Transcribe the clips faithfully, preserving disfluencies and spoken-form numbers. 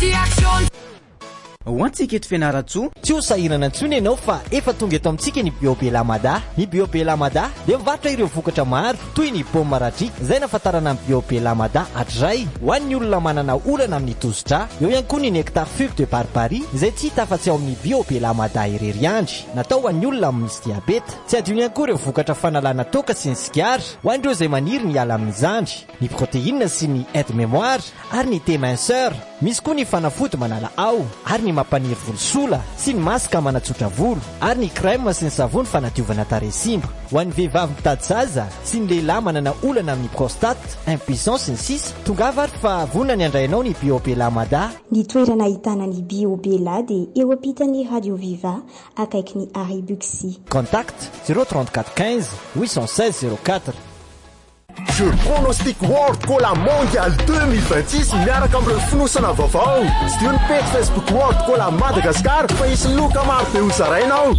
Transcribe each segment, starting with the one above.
ho antsika eto fianaratsoa tsy ho sahirana antsony ianao fa efa tonga eto amintsika ny Biobelamada. Ny Biobelamada dia mivarotra ireo vokatra maro toy ny paoma radriaka izay nafatarana amin'ny Biobelamada hatray ho an'ny olona manana olana amin'ny tosidra. Eo ihany koa ny nectar fube de barbarie izay tsy hita afa-tsy ao amin'ny Biobelamada irery andry, natao ho an'ny olona misy diabeta. Tsy adino ihany koa ireo vokatra fanalana toaka sy ny sigara ho an'ireo izay maniry ny ala amin'ny zandry, ny protéine sy ny aide mémoire ary ny thé-minceur. Misy koa ny fanafody manala ao ary ny mampaniry volosola sy ny masaka manatsotra volo ary ny crème sy ny savony fanadiovana taresimba. Ho an'ny vehivavy mitady zaza sy ny lehilahy manana olana amin'ny prostate, impuissance sy ny sisa, tongava ary fa vonana andrainao ny Biobelamada. Ny toerana ahitana ny Biobela dia eo ampitan'ny Radio Viva akaiky ny Aribuxi. Contact zéro trente-quatre quinze huit cent seize zéro quatre. Jeu pronostic World Cola Mondial deux mille vingt-six miaraka amin'ireo finosana vaovao. Sy io ny page Facebook World Cola Madagascar fa hisy loka maro be ho zarainao.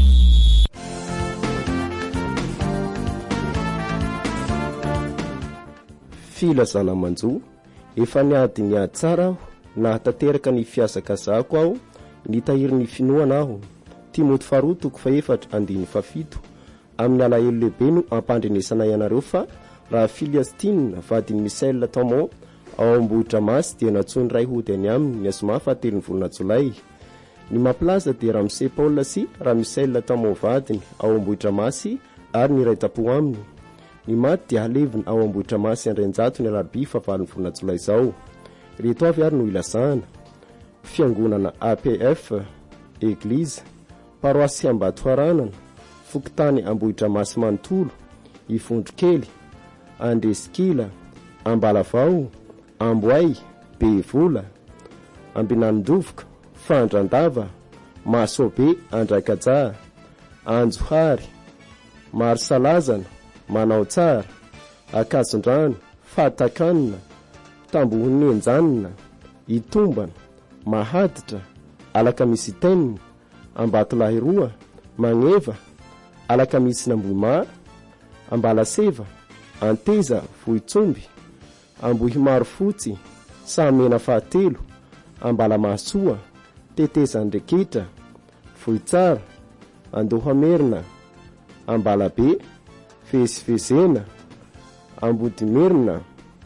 Filazana manjo efa niady niady tsara aho na tanteraka ny fiasakazako aho nitahiry ny finoana aho Timoty faharoa toko fa efatra andiny fa fito amin'ny alahelo lehibe no ampandrenesana ianareo fa raha Filiastine vadiny Michel Tomon ao Ambohitra Masy dia natsony ray hody any aminy ny asoma fahatelo ny volana Jolay. Ny mampilaza dia Ramsey Paul sy raha Michel Tomon vadiny ao Ambohitra Masy ary ny ray tapo aminy. Ny maty dia haleviny ao Ambohitra Masy andrenjato ny alarobia fa valo ny volana Jolay zao. Reto avy ary no ilazana fiangonana A P F, Église, paroasy Ambato Haranana, Fokotany Ambohitra Masy Manontolo, Ifondrokely, Andesikila, Ambalavao, Amboay, Bevola, Ambinandovoka, Fandrandava, Masobe, Andraikaja, Anjohary, Marsalazana, Manaotsara, Akazondrano, Fatakanina, Tambohon'ny Enjanina, Itombana, Mahaditra, Alakamisy Tenina, Ambatolahiroa, Magneva, Alakamisy Nambohima, Ambalaseva, Anteza, Vohitsomby, Ambohimaro Fotsy, Samena Fahatelo, Ambalamasoa, Teteza Andrekitra, Vohitsara, Andohamerina, Ambalabe, Fesivezena, Ambodimerina,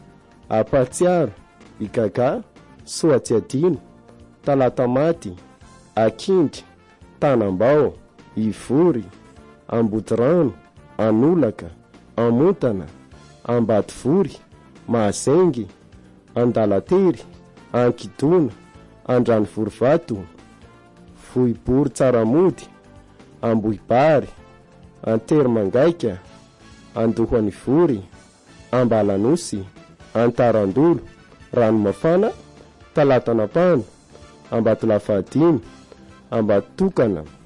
Apatsiaro, Igaga, Soatsiadino, Talatamati, Akindry, Tanambao, Ivory, Ambodirano, Anolaka, Amontana, Ambatovory, Mahazengy, Andalatery, Ankidona, Andranovoryvato, Vohibory Tsaramody, Ambohibary, Anterimangaika, Andohan'ivory, Ambalanosy, Antarandolo, Ranomafana, Talatanapana, Ambatolafadimy, Ambatokana,